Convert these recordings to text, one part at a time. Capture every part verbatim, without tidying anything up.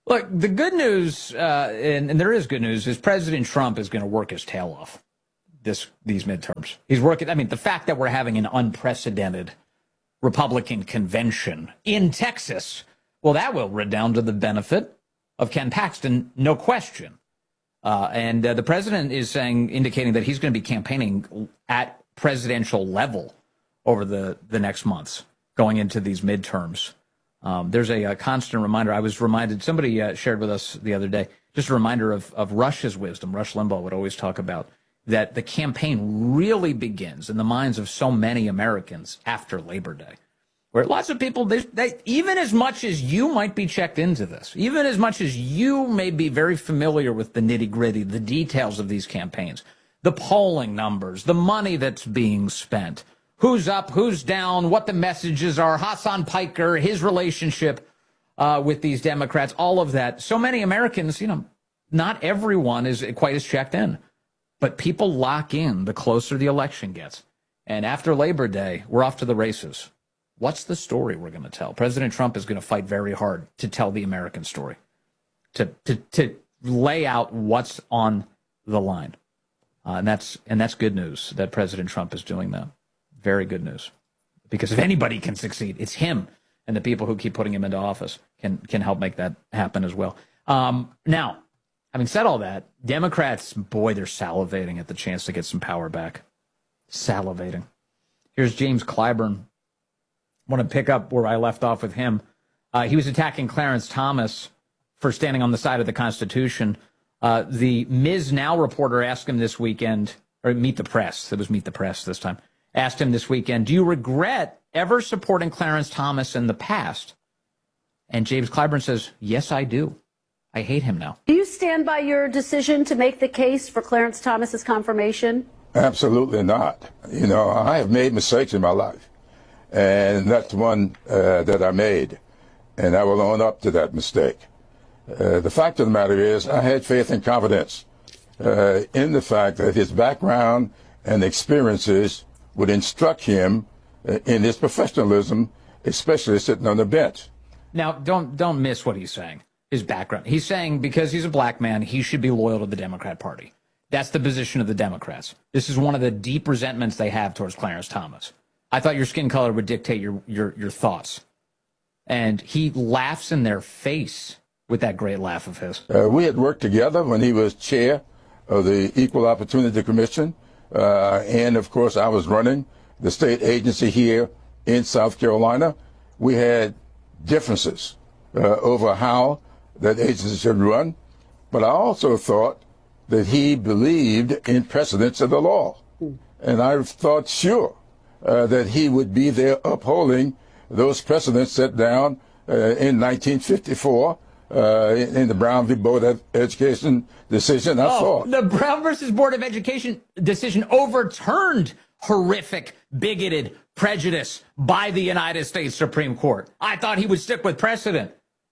Look, the good news, uh, and, and there is good news, is President Trump is going to work his tail off this these midterms. He's working. I mean, the fact that we're having an unprecedented Republican convention in Texas, well, that will redound to the benefit of Ken Paxton, no question. Uh, and uh, the president is saying, indicating that he's going to be campaigning at presidential level over the, the next months going into these midterms. Um, there's a, a constant reminder. I was reminded, somebody uh, shared with us the other day, just a reminder of, of Rush's wisdom. Rush Limbaugh would always talk about that the campaign really begins in the minds of so many Americans after Labor Day, where lots of people, they, they, even as much as you might be checked into this, even as much as you may be very familiar with the nitty-gritty, the details of these campaigns, the polling numbers, the money that's being spent, who's up, who's down, what the messages are, Hassan Piker, his relationship uh, with these Democrats, all of that. So many Americans, you know, not everyone is quite as checked in, but people lock in the closer the election gets. And after Labor Day, we're off to the races. What's the story we're going to tell? President Trump is going to fight very hard to tell the American story, to to to lay out what's on the line. Uh, and that's and that's good news that President Trump is doing that. Very good news. Because if anybody can succeed, it's him, and the people who keep putting him into office can can help make that happen as well. Um, now, having said all that, Democrats, boy, they're salivating at the chance to get some power back. Salivating. Here's James Clyburn. I want to pick up where I left off with him. Uh, he was attacking Clarence Thomas for standing on the side of the Constitution. Uh, the Miz Now reporter asked him this weekend, or Meet the Press, it was Meet the Press this time, asked him this weekend, do you regret ever supporting Clarence Thomas in the past? And James Clyburn says, yes, I do. I hate him now. Do you stand by your decision to make the case for Clarence Thomas's confirmation? Absolutely not. You know, I have made mistakes in my life, and that's one uh, that I made, and I will own up to that mistake. Uh, the fact of the matter is I had faith and confidence uh, in the fact that his background and experiences would instruct him uh, in his professionalism, especially sitting on the bench. Now, don't don't miss what he's saying, his background. He's saying because he's a black man, he should be loyal to the Democrat Party. That's the position of the Democrats. This is one of the deep resentments they have towards Clarence Thomas. I thought your skin color would dictate your, your, your thoughts. And he laughs in their face with that great laugh of his. Uh, we had worked together when he was chair of the Equal Opportunity Commission. Uh, and, of course, I was running the state agency here in South Carolina. We had differences uh, over how that agency should run. But I also thought that he believed in precedents of the law. And I thought, sure, uh, that he would be there upholding those precedents set down uh, in nineteen fifty-four uh, in, in the Brown v. Board of Education decision. I oh, thought. The Brown versus Board of Education decision overturned horrific, bigoted prejudice by the United States Supreme Court. I thought he would stick with precedent.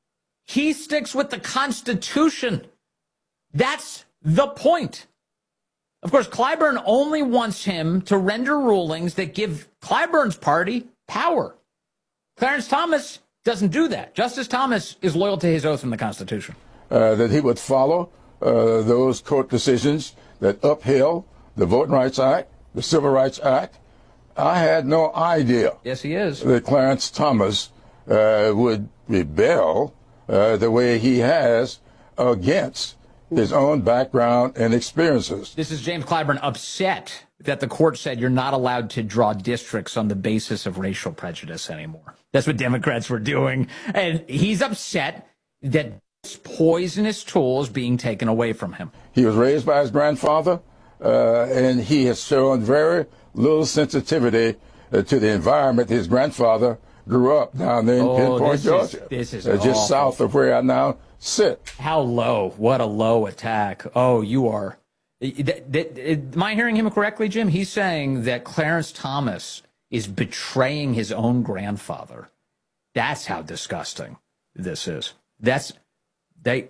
He sticks with the Constitution. That's the point. Of course, Clyburn only wants him to render rulings that give Clyburn's party power. Clarence Thomas doesn't do that. Justice Thomas is loyal to his oath in the Constitution. Uh, that he would follow uh, those court decisions that upheld the Voting Rights Act, the Civil Rights Act. I had no idea. Yes, he is. That Clarence Thomas uh, would rebel uh, the way he has against his own background and experiences. This is James Clyburn upset that the court said you're not allowed to draw districts on the basis of racial prejudice anymore. That's what Democrats were doing. And he's upset that this poisonous tool is being taken away from him. He was raised by his grandfather, uh, and he has shown very little sensitivity uh, to the environment his grandfather grew up down there in oh, Pinpoint, this Georgia. Is, this is uh, just awful. south of where I now sit. How low? What a low attack. Oh, you are. That, that, am I hearing him correctly, Jim? He's saying that Clarence Thomas is betraying his own grandfather. That's how disgusting this is. That's they.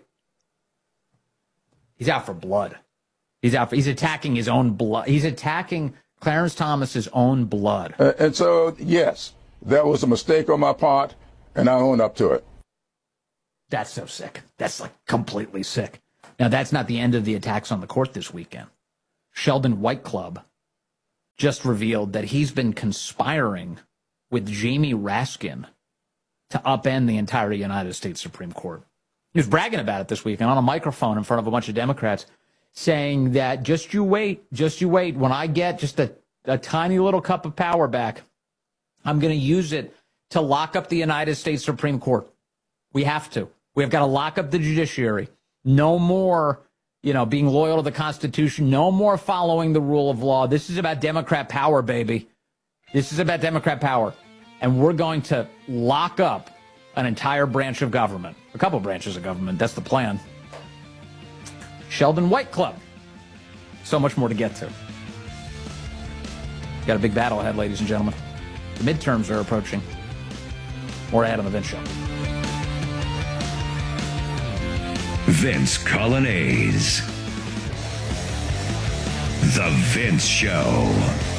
He's out for blood. He's out for. He's attacking his own blood. He's attacking Clarence Thomas's own blood. Uh, and so, yes, that was a mistake on my part, and I own up to it. That's so sick. That's like completely sick. Now, that's not the end of the attacks on the court this weekend. Sheldon Whiteclub just revealed that he's been conspiring with Jamie Raskin to upend the entire United States Supreme Court. He was bragging about it this weekend on a microphone in front of a bunch of Democrats, saying that just you wait, just you wait. When I get just a, a tiny little cup of power back, I'm going to use it to lock up the United States Supreme Court. We have to. We've got to lock up the judiciary. No more, you know, being loyal to the Constitution. No more following the rule of law. This is about Democrat power, baby. This is about Democrat power. And we're going to lock up an entire branch of government. A couple branches of government. That's the plan. Sheldon Whiteclub. So much more to get to. Got a big battle ahead, ladies and gentlemen. The midterms are approaching. More ahead on the Vince Show. Vince Colonnese. The Vince Show.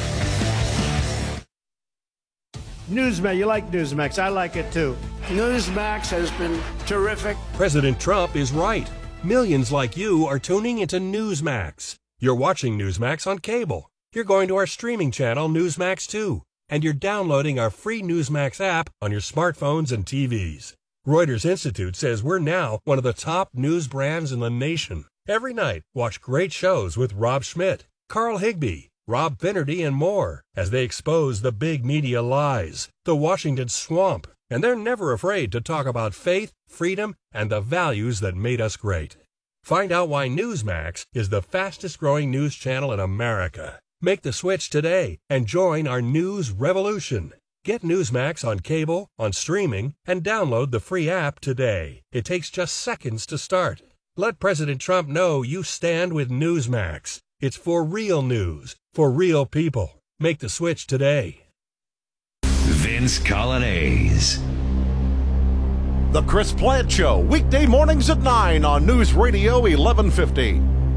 Newsmax, you like Newsmax. I like it too. Newsmax has been terrific. President Trump is right. Millions like you are tuning into Newsmax. You're watching Newsmax on cable. You're going to our streaming channel, Newsmax two. And you're downloading our free Newsmax app on your smartphones and T Vs. Reuters Institute says we're now one of the top news brands in the nation. Every night, watch great shows with Rob Schmidt, Carl Higbie, Rob Finnerty, and more as they expose the big media lies, the Washington swamp, and they're never afraid to talk about faith, freedom, and the values that made us great. Find out why Newsmax is the fastest-growing news channel in America. Make the switch today and join our news revolution. Get Newsmax on cable, on streaming, and download the free app today. It takes just seconds to start. Let President Trump know you stand with Newsmax. It's for real news, for real people. Make the switch today. Vince Colonnese. The Chris Plant Show, weekday mornings at nine on News Radio eleven fifty.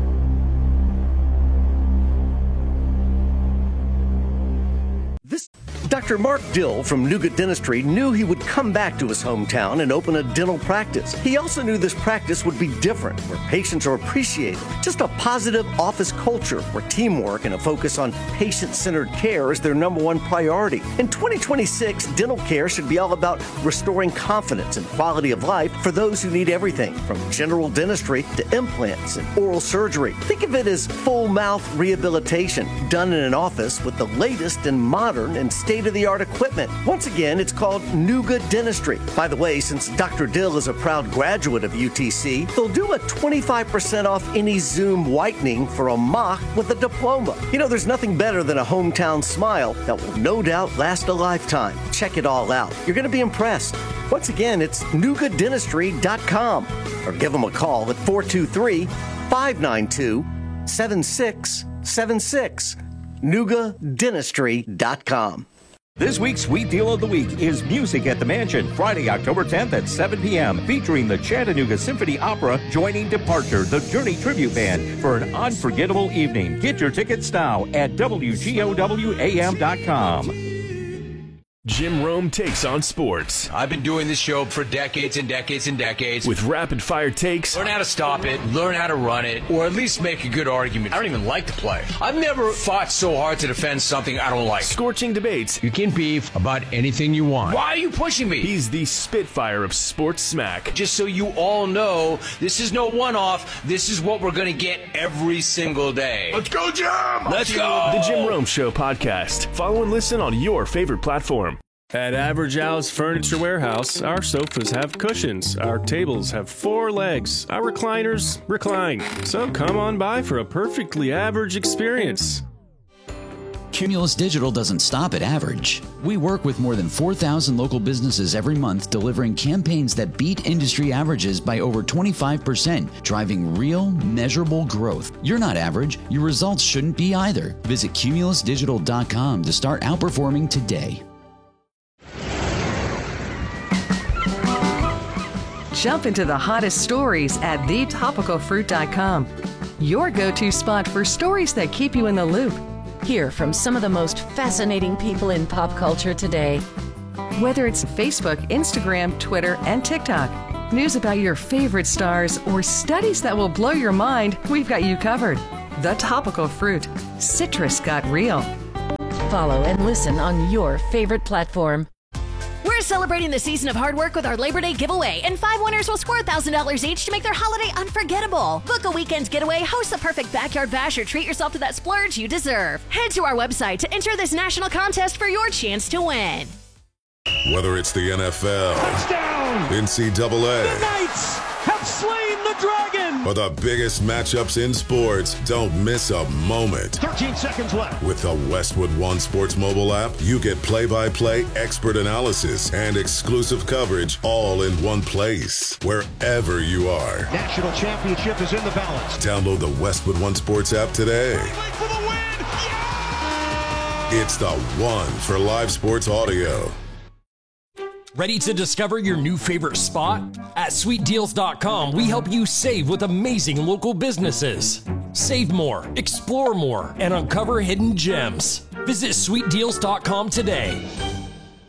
This Doctor Mark Dill from Nuga Dentistry knew he would come back to his hometown and open a dental practice. He also knew this practice would be different, where patients are appreciated. Just a positive office culture where teamwork and a focus on patient-centered care is their number one priority. In twenty twenty-six, dental care should be all about restoring confidence and quality of life for those who need everything from general dentistry to implants and oral surgery. Think of it as full mouth rehabilitation done in an office with the latest and modern and state-of-the-art equipment. Once again, it's called Nuga Dentistry. By the way, since Doctor Dill is a proud graduate of U T C, they'll do a twenty-five percent off any Zoom whitening for a mock with a diploma. You know, there's nothing better than a hometown smile that will no doubt last a lifetime. Check it all out. You're going to be impressed. Once again, it's nuga dentistry dot com or give them a call at four two three, five nine two, seven six seven six. nuga dentistry dot com. This week's Sweet Deal of the Week is Music at the Mansion, Friday, October tenth at seven p.m., featuring the Chattanooga Symphony Opera joining Departure, the Journey Tribute Band, for an unforgettable evening. Get your tickets now at W G O W A M dot com. Jim Rome takes on sports. I've been doing this show for decades and decades and decades. With rapid-fire takes. Learn how to stop it, learn how to run it, or at least make a good argument. I don't even like to play. I've never fought so hard to defend something I don't like. Scorching debates. You can beef about anything you want. Why are you pushing me? He's the Spitfire of sports smack. Just so you all know, this is no one-off. This is what we're going to get every single day. Let's go, Jim! Let's go! The Jim Rome Show podcast. Follow and listen on your favorite platform. At Average Al's Furniture Warehouse, our sofas have cushions, our tables have four legs, our recliners recline. So come on by for a perfectly average experience. Cumulus Digital doesn't stop at average. We work with more than four thousand local businesses every month, delivering campaigns that beat industry averages by over twenty-five percent, driving real, measurable growth. You're not average. Your results shouldn't be either. Visit cumulus digital dot com to start outperforming today. Jump into the hottest stories at the topical fruit dot com. Your go-to spot for stories that keep you in the loop. Hear from some of the most fascinating people in pop culture today. Whether it's Facebook, Instagram, Twitter, and TikTok, News about your favorite stars or studies that will blow your mind, we've got you covered. The Topical Fruit. Citrus got real. Follow and listen on your favorite platform. We're celebrating the season of hard work with our Labor Day giveaway, and five winners will score one thousand dollars each to make their holiday unforgettable. Book a weekend getaway, host the perfect backyard bash, or treat yourself to that splurge you deserve. Head to our website to enter this national contest for your chance to win. Whether it's the N F L, touchdown, N C double A, the Knights have slain the dragon, or the biggest matchups in sports, don't miss a moment. thirteen seconds left. With the Westwood One Sports mobile app, you get play-by-play expert analysis and exclusive coverage all in one place, wherever you are. National championship is in the balance. Download the Westwood One Sports app today. For the win! Yeah! It's the one for live sports audio. Ready to discover your new favorite spot? At sweet deals dot com, we help you save with amazing local businesses. Save more, explore more, and uncover hidden gems. Visit sweet deals dot com today.